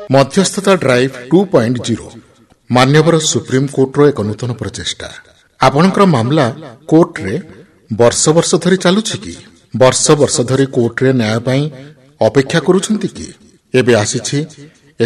ମଧ୍ୟସ୍ଥତା ଡ୍ରାଇଭ୍ 2.0 ମାନ୍ୟବର ସୁପ୍ରିମକୋର୍ଟର ଏକ ନୂତନ ପ୍ରଚେଷ୍ଟା। ଆପଣଙ୍କର ମାମଲା କୋର୍ଟରେ ବର୍ଷ ବର୍ଷ ଧରି ଚାଲୁଛି କି? ବର୍ଷ ବର୍ଷ ଧରି କୋର୍ଟରେ ନ୍ୟାୟ ପାଇଁ ଅପେକ୍ଷା କରୁଛନ୍ତି କି? ଏବେ ଆସିଛି